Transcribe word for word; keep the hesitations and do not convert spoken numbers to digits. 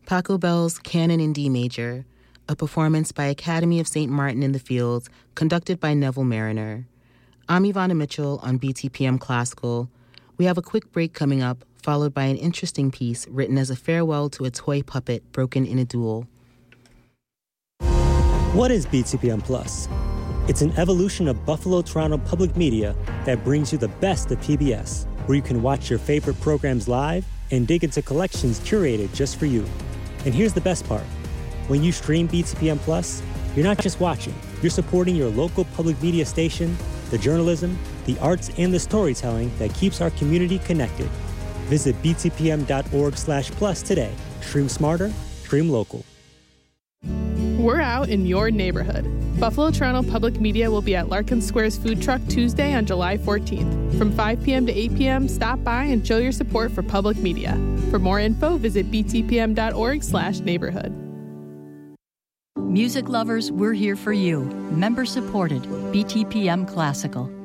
Pachelbel's Canon in D Major, a performance by Academy of Saint Martin in the Fields, conducted by Neville Mariner. I'm Ivana Mitchell on B T P M Classical. We have a quick break coming up, followed by an interesting piece written as a farewell to a toy puppet broken in a duel. What is B T P M Plus? It's an evolution of Buffalo Toronto Public Media that brings you the best of P B S, where you can watch your favorite programs live and dig into collections curated just for you. And here's the best part. When you stream B T P M Plus, you're not just watching, you're supporting your local public media station, the journalism, the arts, and the storytelling that keeps our community connected. Visit b t p m dot org slash plus today. Stream smarter, stream local. We're out in your neighborhood. Buffalo Toronto Public Media will be at Larkin Square's food truck Tuesday on July fourteenth. From five p.m. to eight p.m., stop by and show your support for public media. For more info, visit b t p m dot org slash neighborhood. Music lovers, we're here for you. Member supported. B T P M Classical.